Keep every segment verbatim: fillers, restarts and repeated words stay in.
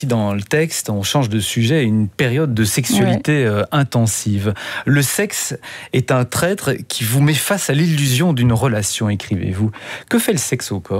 Dans le texte, on change de sujet, une période de sexualité ouais. euh, intensive. Le sexe est un traître qui vous met face à l'illusion d'une relation, écrivez-vous. Que fait le sexe au corps ?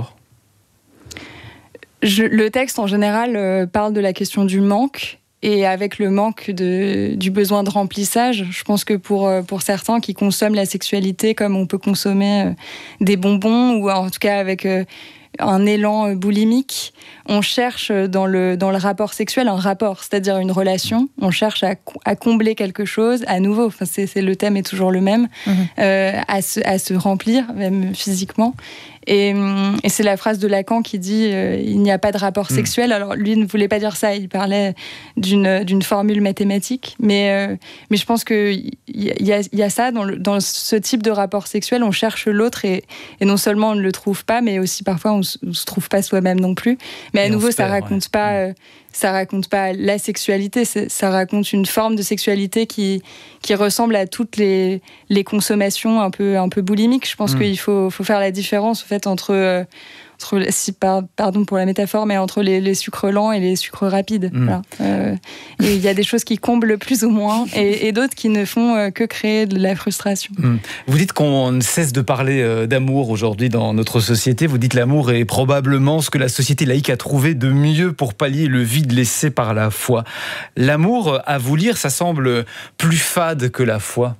Je, le texte, en général, euh, parle de la question du manque. Et avec le manque de, du besoin de remplissage, je pense que pour, pour certains qui consomment la sexualité comme on peut consommer euh, des bonbons, ou en tout cas avec... Euh, un élan boulimique, on cherche dans le, dans le rapport sexuel un rapport, c'est-à-dire une relation, on cherche à, à combler quelque chose à nouveau, enfin, c'est, c'est, le thème est toujours le même, mmh. euh, à, se, à se remplir, même physiquement. Et, et c'est la phrase de Lacan qui dit euh, « il n'y a pas de rapport sexuel mmh. ». Alors lui ne voulait pas dire ça, il parlait d'une, d'une formule mathématique, mais, euh, mais je pense qu'il y, y, a, y a ça, dans, le, dans ce type de rapport sexuel, on cherche l'autre et, et non seulement on ne le trouve pas, mais aussi parfois on ne se trouve pas soi-même non plus. Mais à et nouveau, ça ne raconte, ouais. euh, raconte pas la sexualité, ça raconte une forme de sexualité qui, qui ressemble à toutes les, les consommations un peu, un peu boulimiques. Je pense mmh. qu'il faut, faut faire la différence en fait, entre, euh, entre si, par, pardon pour la métaphore, mais entre les, les sucres lents et les sucres rapides. Mmh. Voilà. Euh, et il y a des choses qui comblent plus ou moins et, et d'autres qui ne font euh, que créer de la frustration. Mmh. Vous dites qu'on ne cesse de parler euh, d'amour aujourd'hui dans notre société. Vous dites que l'amour est probablement ce que la société laïque a trouvé de mieux pour pallier le vide laissé par la foi. L'amour, à vous lire, ça semble plus fade que la foi.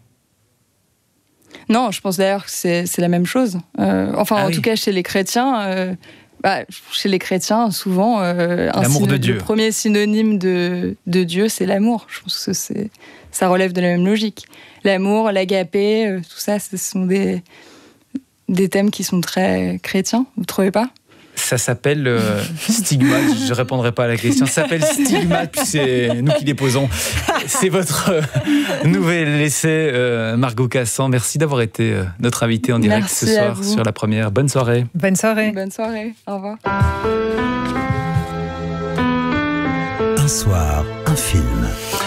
Non, je pense d'ailleurs que c'est, c'est la même chose. Euh, enfin, ah en oui. tout cas, chez les chrétiens, euh, bah, chez les chrétiens, souvent, euh, un l'amour syno- de Dieu. Le premier synonyme de, de Dieu, c'est l'amour. Je pense que c'est, ça relève de la même logique. L'amour, l'agapé, euh, tout ça, ce sont des, des thèmes qui sont très chrétiens. Vous ne trouvez pas ? Ça s'appelle euh, stigmate. Je ne répondrai pas à la question. Ça s'appelle stigmate, puis c'est nous qui les posons. C'est votre euh, nouvel essai, euh, Margot Cassan. Merci d'avoir été euh, notre invitée en direct Merci ce soir sur La Première. Bonne soirée. Bonne soirée. Bonne soirée. Au revoir. Un soir, un film.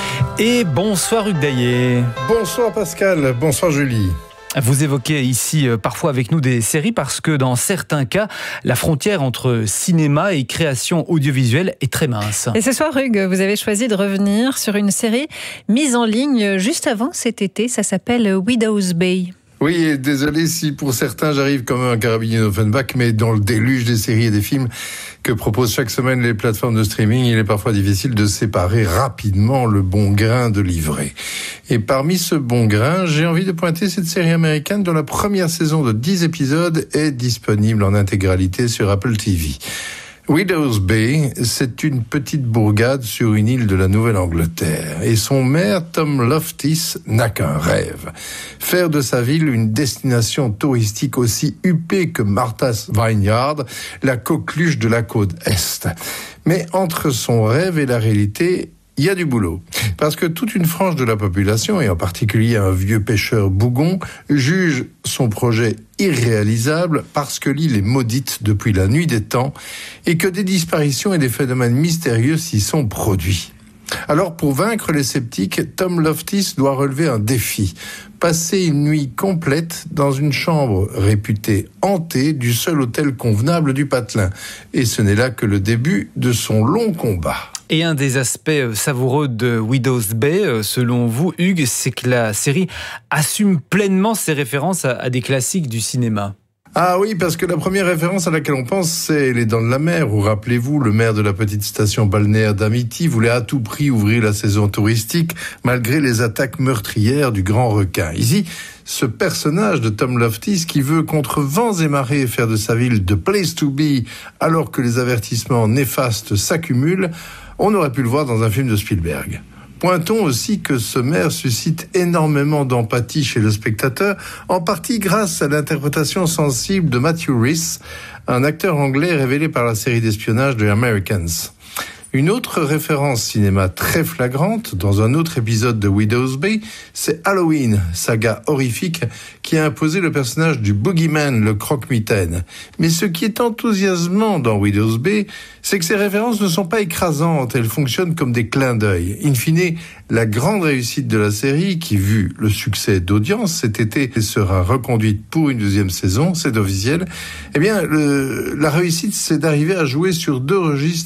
Et bonsoir Hugues Daillet. Bonsoir Pascal. Bonsoir Julie. Vous évoquez ici euh, parfois avec nous des séries parce que dans certains cas, la frontière entre cinéma et création audiovisuelle est très mince. Et ce soir, Hugues, vous avez choisi de revenir sur une série mise en ligne juste avant cet été. Ça s'appelle Widow's Bay. Oui, et désolé si pour certains j'arrive comme un carabinier d'Offenbach, mais dans le déluge des séries et des films que proposent chaque semaine les plateformes de streaming, il est parfois difficile de séparer rapidement le bon grain de l'ivraie. Et parmi ce bon grain, j'ai envie de pointer cette série américaine dont la première saison de dix épisodes est disponible en intégralité sur Apple T V. Widow's Bay, c'est une petite bourgade sur une île de la Nouvelle-Angleterre. Et son maire, Tom Loftis, n'a qu'un rêve. Faire de sa ville une destination touristique aussi huppée que Martha's Vineyard, la coqueluche de la côte Est. Mais entre son rêve et la réalité, il y a du boulot. Parce que toute une frange de la population, et en particulier un vieux pêcheur bougon, juge son projet irréalisable parce que l'île est maudite depuis la nuit des temps et que des disparitions et des phénomènes mystérieux s'y sont produits. Alors, pour vaincre les sceptiques, Tom Loftis doit relever un défi. Passer une nuit complète dans une chambre réputée hantée du seul hôtel convenable du Patelin. Et ce n'est là que le début de son long combat. Et un des aspects savoureux de Widow's Bay, selon vous, Hugues, c'est que la série assume pleinement ses références à, à des classiques du cinéma. Ah oui, parce que la première référence à laquelle on pense, c'est Les Dents de la Mer, où, rappelez-vous, le maire de la petite station balnéaire d'Amity voulait à tout prix ouvrir la saison touristique, malgré les attaques meurtrières du grand requin. Ici, ce personnage de Tom Loftis qui veut, contre vents et marées, faire de sa ville the place to be, alors que les avertissements néfastes s'accumulent, on aurait pu le voir dans un film de Spielberg. Pointons aussi que ce maire suscite énormément d'empathie chez le spectateur, en partie grâce à l'interprétation sensible de Matthew Rhys, un acteur anglais révélé par la série d'espionnage de Americans. Une autre référence cinéma très flagrante, dans un autre épisode de Widow's Bay, c'est Halloween, saga horrifique qui a imposé le personnage du Boogeyman, le croque-mitaine. Mais ce qui est enthousiasmant dans Widow's Bay, c'est que ces références ne sont pas écrasantes, elles fonctionnent comme des clins d'œil. In fine, la grande réussite de la série, qui, vu le succès d'audience cet été, sera reconduite pour une deuxième saison, c'est officiel, eh bien, le, la réussite, c'est d'arriver à jouer sur deux registres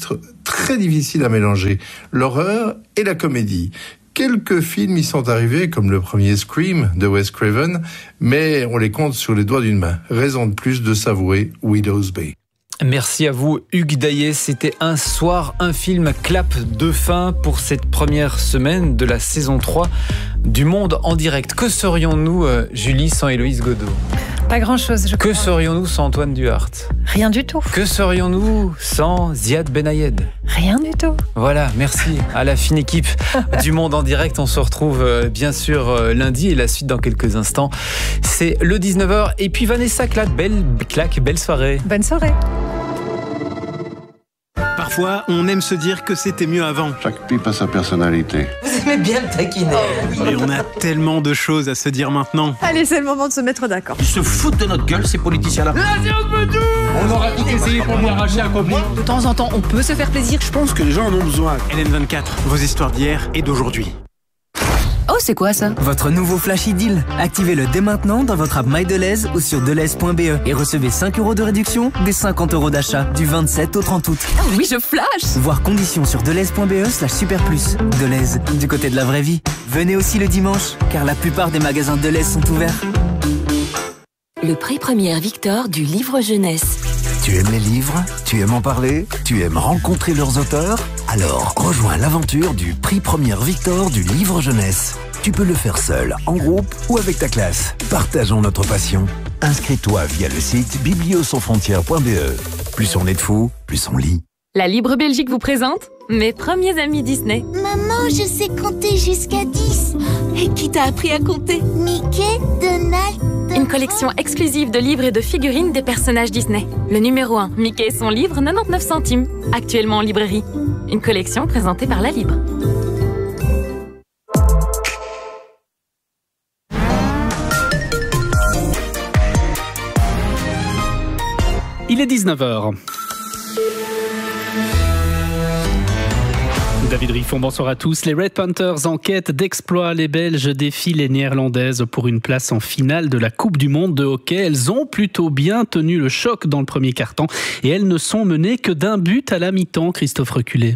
très difficile à mélanger l'horreur et la comédie. Quelques films y sont arrivés, comme le premier Scream de Wes Craven, mais on les compte sur les doigts d'une main. Raison de plus de savourer Widow's Bay. Merci à vous, Hugues Daillet. C'était Un soir, un film, clap de fin pour cette première semaine de la saison trois du Monde en direct. Que serions-nous, euh, Julie, sans Héloïse Godeau ? Pas grand-chose, je crois. Que serions-nous sans Antoine Duhart ? Rien du tout. Que serions-nous sans Ziad Benayed ? Rien du tout. Voilà, merci à la fine équipe du Monde en direct. On se retrouve euh, bien sûr euh, lundi et la suite dans quelques instants. C'est le dix-neuf heures. Et puis Vanessa Claque, belle, claque, belle soirée. Bonne soirée. Parfois, on aime se dire que c'était mieux avant. Chaque pipe a sa personnalité. Vous aimez bien le taquiner. Mais on a tellement de choses à se dire maintenant. Allez, c'est le moment de se mettre d'accord. Ils se foutent de notre gueule, ces politiciens-là. On aura tout essayé pour lui arracher un copain. De temps en temps, on peut se faire plaisir. Je pense que les gens en ont besoin. L N vingt-quatre, vos histoires d'hier et d'aujourd'hui. Oh, c'est quoi ça? Votre nouveau Flash Deal. Activez-le dès maintenant dans votre app MyDeleuze ou sur deleuze point b e et recevez cinq euros de réduction des cinquante euros d'achat du vingt-sept au trente août. Oh oui, je flash. Voir conditions sur deleuze point b e slash super plus. Deleuze, du côté de la vraie vie. Venez aussi le dimanche, car la plupart des magasins Deleuze sont ouverts. Le prix Première Victor du livre jeunesse. Tu aimes les livres? Tu aimes en parler? Tu aimes rencontrer leurs auteurs? Alors, rejoins l'aventure du prix Première Victor du livre jeunesse. Tu peux le faire seul, en groupe ou avec ta classe. Partageons notre passion. Inscris-toi via le site biblio sans frontières point b e. Plus on est de fous, plus on lit. La Libre Belgique vous présente mes premiers amis Disney. Maman, je sais compter jusqu'à dix. Et qui t'a appris à compter? Mickey, Donald... Une collection exclusive de livres et de figurines des personnages Disney. Le numéro un, Mickey et son livre, quatre-vingt-dix-neuf centimes. Actuellement en librairie. Une collection présentée par La Libre. Il est dix-neuf heures. David Riffon, bonsoir à tous. Les Red Panthers en quête d'exploits. Les Belges défient les Néerlandaises pour une place en finale de la Coupe du Monde de hockey. Elles ont plutôt bien tenu le choc dans le premier quart-temps et elles ne sont menées que d'un but à la mi-temps. Christophe Reculé.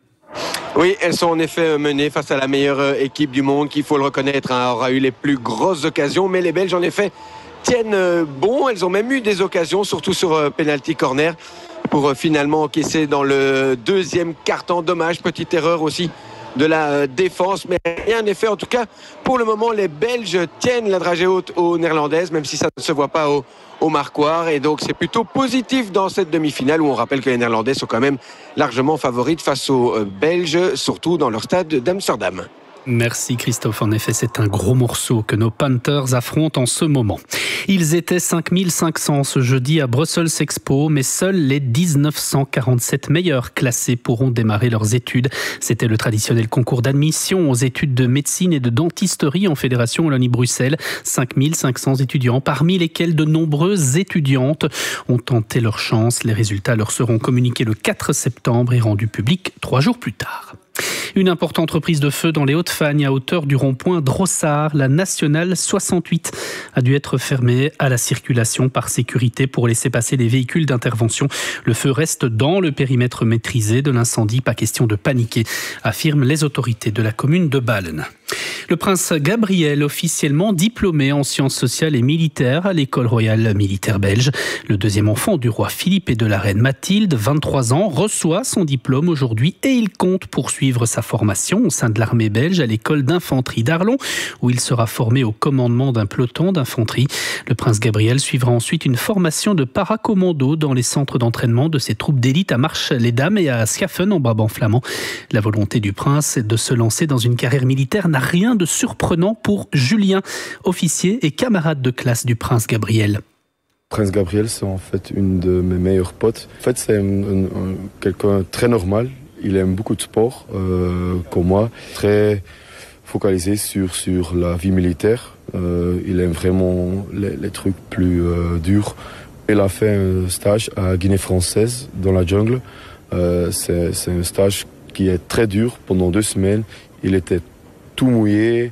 Oui, elles sont en effet menées face à la meilleure équipe du monde qui, il faut le reconnaître, hein, aura eu les plus grosses occasions. Mais les Belges, en effet, tiennent bon. Elles ont même eu des occasions, surtout sur penalty corner, pour finalement encaisser dans le deuxième quart-temps. Dommage, petite erreur aussi de la défense, mais rien n'est fait. En tout cas, pour le moment, les Belges tiennent la dragée haute aux Néerlandaises, même si ça ne se voit pas au, au marquoir. Et donc, c'est plutôt positif dans cette demi-finale où on rappelle que les Néerlandais sont quand même largement favorites face aux Belges, surtout dans leur stade d'Amsterdam. Merci Christophe. En effet, c'est un gros morceau que nos Panthers affrontent en ce moment. Ils étaient cinq mille cinq cents ce jeudi à Brussels Expo, mais seuls les mille neuf cent quarante-sept meilleurs classés pourront démarrer leurs études. C'était le traditionnel concours d'admission aux études de médecine et de dentisterie en Fédération Wallonie-Bruxelles. cinq mille cinq cents étudiants, parmi lesquels de nombreuses étudiantes ont tenté leur chance. Les résultats leur seront communiqués le quatre septembre et rendus publics trois jours plus tard. Une importante reprise de feu dans les Hauts-de-Fagne à hauteur du rond-point Drossard. La nationale soixante-huit a dû être fermée à la circulation par sécurité pour laisser passer les véhicules d'intervention. Le feu reste dans le périmètre maîtrisé de l'incendie. Pas question de paniquer, affirment les autorités de la commune de Ballen. Le prince Gabriel, officiellement diplômé en sciences sociales et militaires à l'école royale militaire belge. Le deuxième enfant du roi Philippe et de la reine Mathilde, vingt-trois ans, reçoit son diplôme aujourd'hui et il compte poursuivre sa formation au sein de l'armée belge à l'école d'infanterie d'Arlon, où il sera formé au commandement d'un peloton d'infanterie. Le prince Gabriel suivra ensuite une formation de paracommando dans les centres d'entraînement de ses troupes d'élite à Marche-les-Dames et à Schaffen en Brabant flamand. La volonté du prince de se lancer dans une carrière militaire n'a rien de surprenant pour Julien, officier et camarade de classe du prince Gabriel. Prince Gabriel, c'est en fait une de mes meilleures potes. En fait, c'est un, un, un, quelqu'un de très normal. Il aime beaucoup de sport, euh, comme moi. Très focalisé sur, sur la vie militaire. Euh, il aime vraiment les, les trucs plus euh, durs. Il a fait un stage à Guinée française, dans la jungle. Euh, c'est, c'est un stage qui est très dur. Pendant deux semaines, il était tout mouillé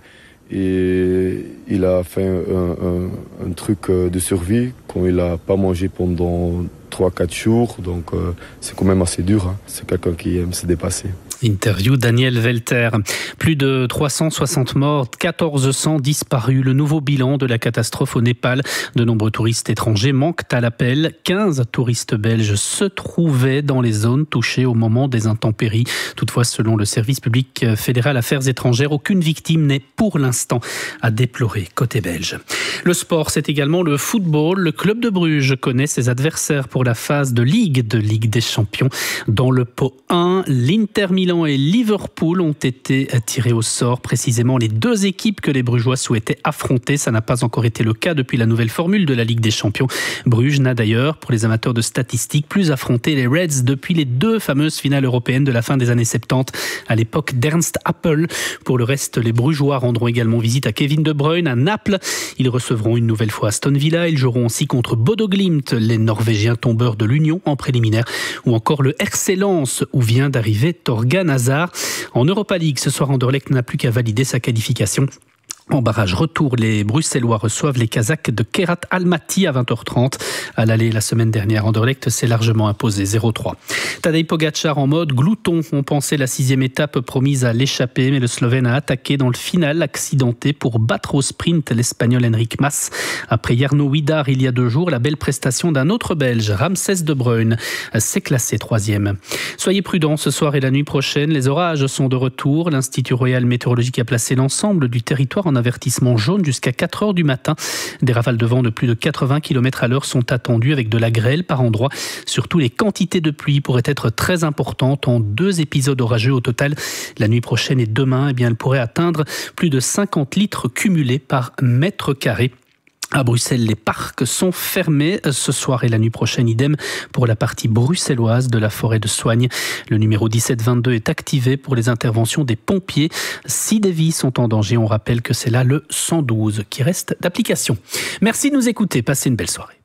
Et il a fait un, un, un truc de survie quand il n'a pas mangé pendant trois quatre jours. Donc euh, c'est quand même assez dur. Hein. C'est quelqu'un qui aime se dépasser. Interview Daniel Welter. Plus de trois cent soixante morts, quatorze cents disparus. Le nouveau bilan de la catastrophe au Népal. De nombreux touristes étrangers manquent à l'appel. quinze touristes belges se trouvaient dans les zones touchées au moment des intempéries. Toutefois, selon le service public fédéral Affaires étrangères, aucune victime n'est pour l'instant à déplorer côté belge. Le sport, c'est également le football. Le club de Bruges connaît ses adversaires pour la phase de Ligue de Ligue des Champions. Dans le pot un, l'Inter Milan et Liverpool ont été tirés au sort. Précisément, les deux équipes que les Brugeois souhaitaient affronter. Ça n'a pas encore été le cas depuis la nouvelle formule de la Ligue des Champions. Bruges n'a d'ailleurs, pour les amateurs de statistiques, plus affronté les Reds depuis les deux fameuses finales européennes de la fin des années soixante-dix, à l'époque d'Ernst Happel. Pour le reste, les Brugeois rendront également visite à Kevin De Bruyne à Naples. Ils recevront une nouvelle fois Aston Villa. Ils joueront aussi contre Bodo Glimt, les Norvégiens tombeurs de l'Union en préliminaire, ou encore le R C Lens, où vient d'arriver Torgan Hazard. En Europa League, ce soir, Anderlecht n'a plus qu'à valider sa qualification. En barrage retour, les Bruxellois reçoivent les Kazakhs de Kerat Almaty à vingt heures trente. À l'aller la semaine dernière, Anderlecht s'est largement imposé zéro trois. Tadej Pogačar en mode glouton. On pensait la sixième étape promise à l'échappée, mais le Slovène a attaqué dans le final accidenté pour battre au sprint l'Espagnol Enric Mas. Après Jarno Huidar il y a deux jours, la belle prestation d'un autre Belge, Ramses De Bruyne, s'est classé troisième. Soyez prudents ce soir et la nuit prochaine. Les orages sont de retour. L'Institut Royal Météorologique a placé l'ensemble du territoire en avertissement jaune jusqu'à quatre heures du matin. Des rafales de vent de plus de quatre-vingts kilomètres à l'heure sont attendues avec de la grêle par endroits. Surtout, les quantités de pluie pourraient être très importantes en deux épisodes orageux au total. La nuit prochaine et demain, eh bien, elle pourrait atteindre plus de cinquante litres cumulés par mètre carré. À Bruxelles, les parcs sont fermés ce soir et la nuit prochaine, idem pour la partie bruxelloise de la forêt de Soignes. Le numéro dix-sept vingt-deux est activé pour les interventions des pompiers. Si des vies sont en danger, on rappelle que c'est là le cent douze qui reste d'application. Merci de nous écouter, passez une belle soirée.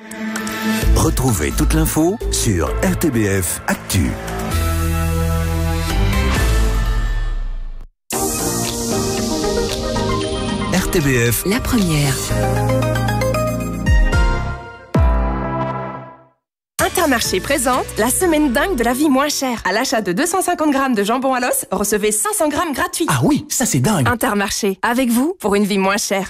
Retrouvez toute l'info sur R T B F Actu. R T B F, la première. Intermarché présente la semaine dingue de la vie moins chère. À l'achat de deux cent cinquante grammes de jambon à l'os, recevez cinq cents grammes gratuits. Ah oui, ça c'est dingue. Intermarché, avec vous pour une vie moins chère.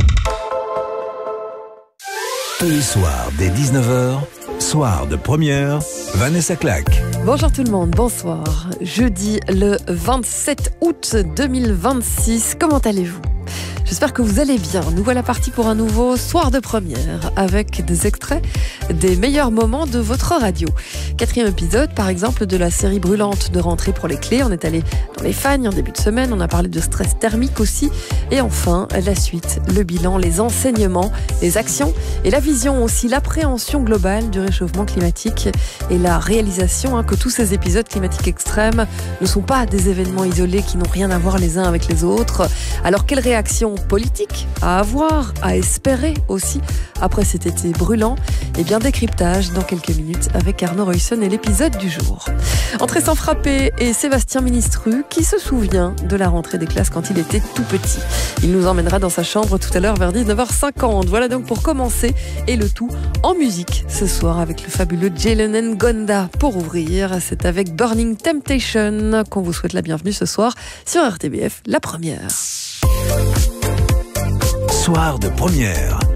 Tous les soirs dès dix-neuf heures, soir de première, Vanessa Claque. Bonjour tout le monde, bonsoir. Jeudi le vingt-sept août deux mille vingt-six, comment allez-vous ? J'espère que vous allez bien. Nous voilà partis pour un nouveau soir de première avec des extraits des meilleurs moments de votre radio. Quatrième épisode, par exemple, de la série brûlante de rentrée pour les clés. On est allé dans les fagnes en début de semaine. On a parlé de stress thermique aussi. Et enfin, la suite, le bilan, les enseignements, les actions et la vision aussi, l'appréhension globale du réchauffement climatique et la réalisation hein, que tous ces épisodes climatiques extrêmes ne sont pas des événements isolés qui n'ont rien à voir les uns avec les autres. Alors, quelle réaction politique à avoir, à espérer aussi après cet été brûlant? Et bien décryptage dans quelques minutes avec Arnaud Roysson et l'épisode du jour. Entrée sans frapper et Sébastien Ministru qui se souvient de la rentrée des classes quand il était tout petit. Il nous emmènera dans sa chambre tout à l'heure vers dix-neuf heures cinquante. Voilà donc pour commencer et le tout en musique ce soir avec le fabuleux Jalen Ngonda. Pour ouvrir, c'est avec Burning Temptation qu'on vous souhaite la bienvenue ce soir sur R T B F, la première. Soir de première,